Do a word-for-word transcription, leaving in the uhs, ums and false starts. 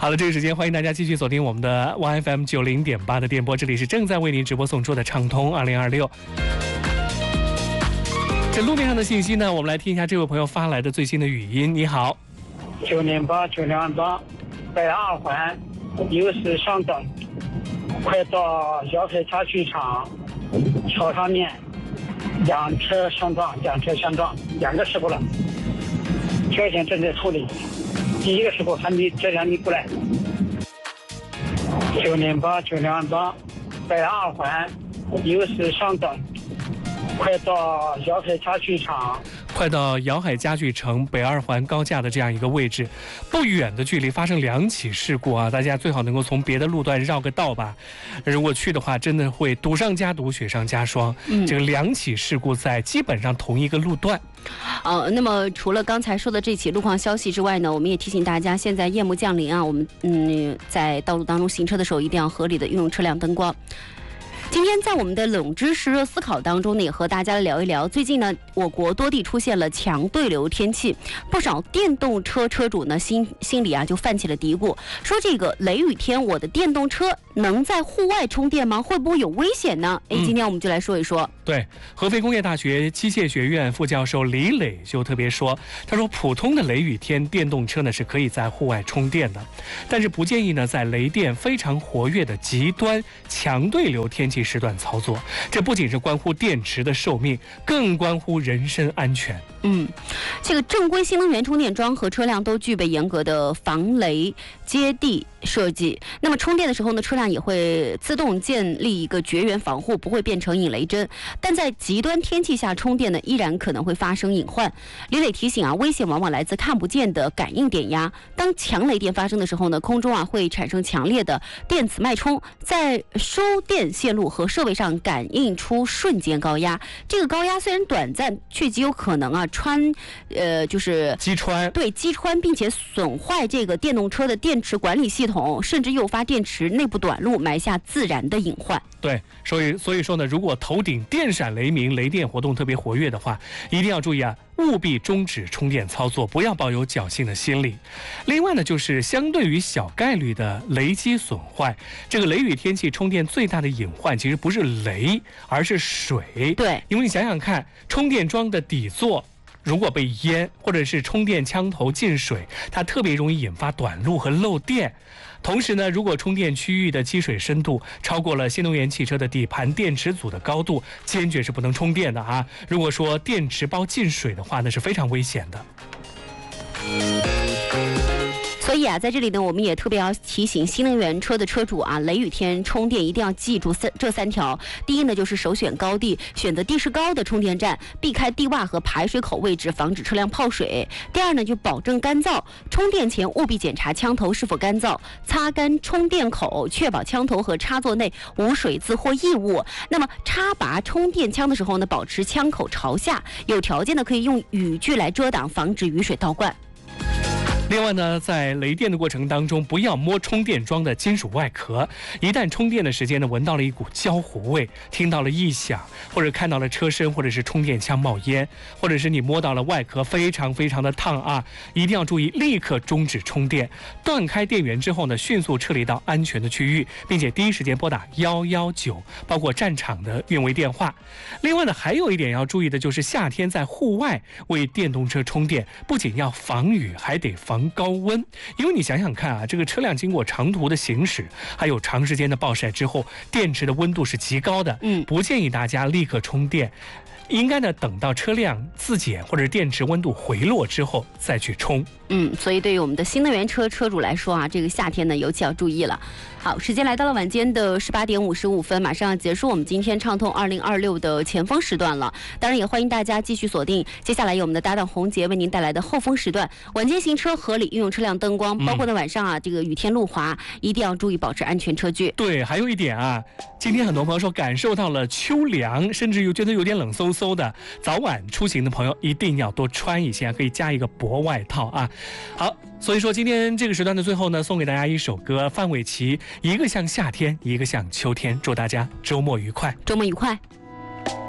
好的，这个时间欢迎大家继续锁定我们的 Y F M 九零点八的电波，这里是正在为您直播送出的畅通二零二六。这路面上的信息呢，我们来听一下这位朋友发来的最新的语音。你好， 九零八九两八北二环右时上等，快到瑶海家具厂桥上面，两车相撞，两车相撞，两个事故了，车险正在处理。第一个事故还没这辆没过来。九零八九两八北二环右时上等，快到瑶海家具厂。 快到瑶海家具城北二环高架的这样一个位置，不远的距离发生两起事故啊！大家最好能够从别的路段绕个道吧。如果去的话，真的会堵上加堵，雪上加霜。嗯，这个两起事故在基本上同一个路段。 呃，那么除了刚才说的这起路况消息之外呢，我们也提醒大家，现在夜幕降临啊，我们嗯在道路当中行车的时候一定要合理的运用车辆灯光。今天在我们的冷知识热思考当中呢，也和大家聊一聊，最近呢，我国多地出现了强对流天气，不少电动车车主呢心心里啊就泛起了嘀咕，说这个雷雨天我的电动车能在户外充电吗？会不会有危险呢？哎，今天我们就来说一说。嗯、 对，合肥工业大学机械学院副教授李磊就特别说，他说普通的雷雨天电动车呢是可以在户外充电的，但是不建议呢在雷电非常活跃的极端强对流天气时段操作，这不仅是关乎电池的寿命，更关乎人身安全。 嗯，这个正规新能源充电桩和车辆都具备严格的防雷接地设计。那么充电的时候呢，车辆也会自动建立一个绝缘防护，不会变成引雷针。但在极端天气下充电呢，依然可能会发生隐患。李磊提醒啊，危险往往来自看不见的感应电压。当强雷电发生的时候呢，空中啊会产生强烈的电磁脉冲，在输电线路和设备上感应出瞬间高压。这个高压虽然短暂，却极有可能啊穿，呃，就是击穿， 对击穿，并且损坏这个电动车的电池管理系统，甚至诱发电池内部短路，埋下自燃的隐患。 对，所以所以说呢，如果头顶电闪雷鸣，雷电活动特别活跃的话，一定要注意啊，务必终止充电操作，不要抱有侥幸的心理。另外呢，就是相对于小概率的雷击损坏，这个雷雨天气充电最大的隐患其实不是雷，而是水。 对， 因为你想想看，充电桩的底座如果被淹，或者是充电枪头进水，它特别容易引发短路和漏电。同时呢，如果充电区域的积水深度超过了新能源汽车的底盘电池组的高度，坚决是不能充电的啊！如果说电池包进水的话，那是非常危险的。 所以啊，在这里呢，我们也特别要提醒新能源车的车主啊，雷雨天充电一定要记住三这三条。第一呢，就是首选高地，选择地势高的充电站，避开地洼和排水口位置，防止车辆泡水。第二呢，就保证干燥，充电前务必检查枪头是否干燥，擦干充电口，确保枪头和插座内无水渍或异物。那么插拔充电枪的时候呢，保持枪口朝下，有条件呢可以用雨具来遮挡，防止雨水倒灌。 另外呢，在雷电的过程当中，不要摸充电桩的金属外壳。一旦充电的时间呢，闻到了一股焦糊味，听到了异响，或者看到了车身或者是充电枪冒烟，或者是你摸到了外壳非常非常的烫啊，一定要注意，立刻终止充电，断开电源之后呢，迅速撤离到安全的区域，并且第一时间拨打一一九，包括站场的运维电话。另外呢，还有一点要注意的就是，夏天在户外为电动车充电，不仅要防雨，还得防防高温。因为你想想看啊，这个车辆经过长途的行驶，还有长时间的暴晒之后，电池的温度是极高的，嗯，不建议大家立刻充电，应该呢等到车辆自检或者电池温度回落之后再去充。 嗯，所以对于我们的新能源车车主来说啊，这个夏天呢尤其要注意了。好，时间来到了晚间的十八点五十五分，马上要结束我们今天畅通二零二六的前锋时段了。当然也欢迎大家继续锁定接下来有我们的搭档洪杰为您带来的后锋时段。晚间行车合理运用车辆灯光，包括呢晚上啊这个雨天路滑，一定要注意保持安全车距。 对，还有一点啊，今天很多朋友说感受到了秋凉，甚至又觉得有点冷飕飕的，早晚出行的朋友一定要多穿一些，可以加一个薄外套啊。好，所以说今天这个时段的最后呢，送给大家一首歌，范玮琪，一个像夏天，一个像秋天，祝大家周末愉快， 周末愉快。